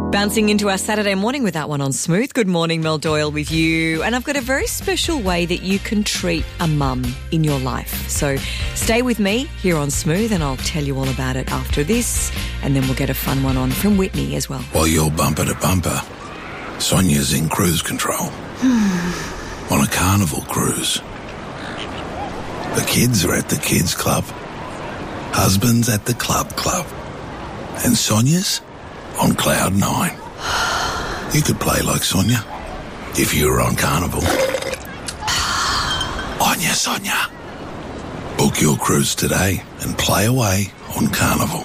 Bouncing into our Saturday morning with that one on Smooth. Good morning, Mel Doyle with you. And I've got a very special way that you can treat a mum in your life. So stay with me here on Smooth and I'll tell you all about it after this. And then we'll get a fun one on from Whitney as well. While you're bumper to bumper, Sonia's in cruise control. On a carnival cruise. The kids are at the kids club. Husband's at the club. And Sonia's on cloud 9. You could play like Sonia if you were on Carnival. On ya, Sonia. Book your cruise today and play away on Carnival.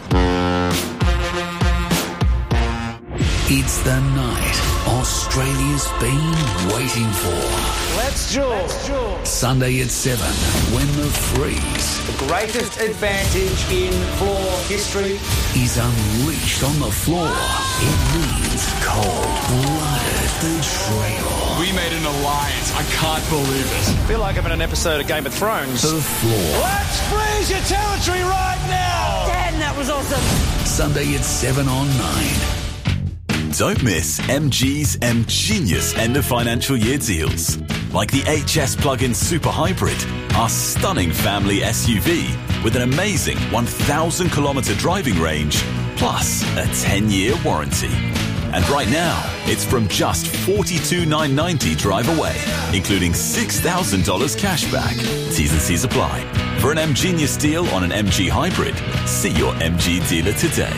It's the night Australia's been waiting for. Let's jewel. Sunday at 7, when the freeze The greatest advantage in floor history. is unleashed on the floor. It means cold-blooded betrayal. We made an alliance. I can't believe it. I feel like I'm in an episode of Game of Thrones. The floor. Let's freeze your territory right now! Dan, that was awesome. Sunday at 7 on 9. Don't miss MG's M-Genius end of financial year deals. Like the HS Plug-in Super Hybrid, our stunning family SUV with an amazing 1,000 kilometre driving range, plus a 10-year warranty. And right now, it's from just $42,990 drive away, including $6,000 cash back. T's and C's apply. For an M-Genius deal on an MG Hybrid, see your MG dealer today.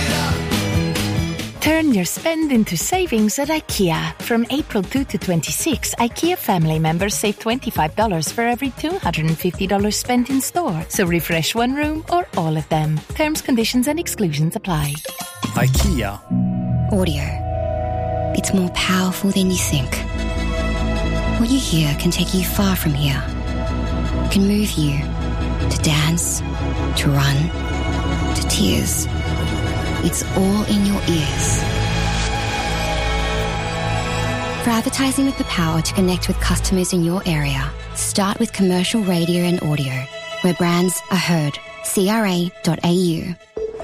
Turn your spend into savings at IKEA. From April 2 to 26, IKEA family members save $25 for every $250 spent in store. So refresh one room or all of them. Terms, conditions and exclusions apply. IKEA. Audio. It's more powerful than you think. What you hear can take you far from here. Can move you to dance, to run, to tears. It's all in your ears. For advertising with the power to connect with customers in your area, start with commercial radio and audio, where brands are heard. CRA.au.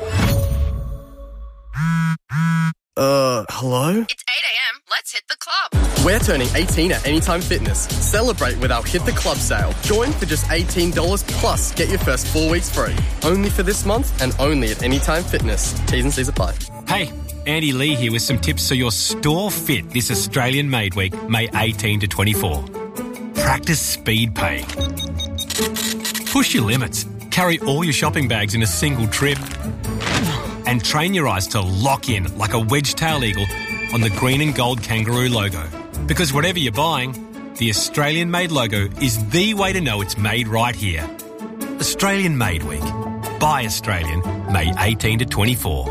Hello? It's 8 a.m. Let's hit the club. We're turning 18 at Anytime Fitness. Celebrate with our Hit the Club sale. Join for just $18 plus get your first 4 weeks free. Only for this month and only at Anytime Fitness. T's and C's apply. Hey, Andy Lee here with some tips so your store fit this Australian Made Week, May 18 to 24. Practice speed paying. Push your limits. Carry all your shopping bags in a single trip. And train your eyes to lock in like a wedge-tail eagle on the green and gold kangaroo logo. Because whatever you're buying, the Australian Made logo is the way to know it's made right here. Australian Made Week. Buy Australian, May 18 to 24.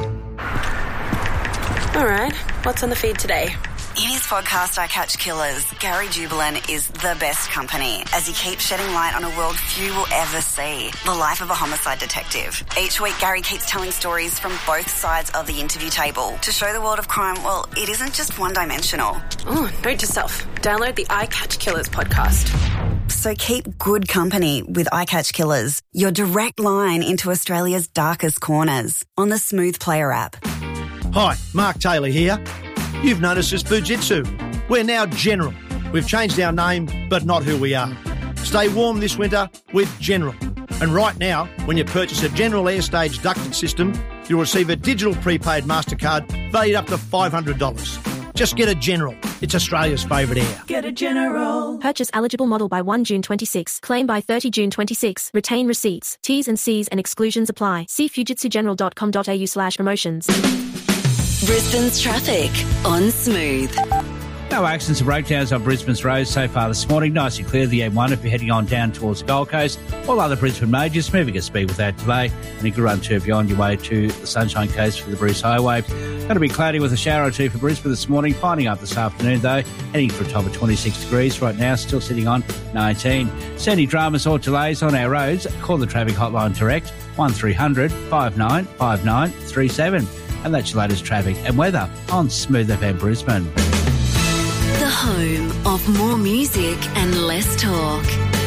All right, what's on the feed today? In his podcast, I Catch Killers, Gary Jubelin is the best company as he keeps shedding light on a world few will ever see, the life of a homicide detective. Each week, Gary keeps telling stories from both sides of the interview table to show the world of crime, well, it isn't just one-dimensional. Oh, note to self, download the I Catch Killers podcast. So keep good company with I Catch Killers, your direct line into Australia's darkest corners on the Smooth Player app. Hi, Mark Taylor here. You've noticed us Fujitsu. We're now General. We've changed our name, but not who we are. Stay warm this winter with General. And right now, when you purchase a General Airstage ducted system, you'll receive a digital prepaid MasterCard valued up to $500. Just get a General. It's Australia's favourite air. Get a General. Purchase eligible model by 1 June 26. Claim by 30 June 26. Retain receipts. T's and C's and exclusions apply. See fujitsugeneral.com.au/promotions. Brisbane's traffic on Smooth. No accidents or breakdowns on Brisbane's roads so far this morning. Nice and clear, the M1 if you're heading on down towards the Gold Coast. All other Brisbane majors moving at speed without delay. And you can run to if you're on your way to the Sunshine Coast for the Bruce Highway. Going to be cloudy with a shower or two for Brisbane this morning. Finding up this afternoon though. Heading for a top of 26 degrees right now. Still sitting on 19. See any dramas or delays on our roads? Call the traffic hotline direct 1300 595937. And that's your latest traffic and weather on Smooth FM Brisbane. The home of more music and less talk.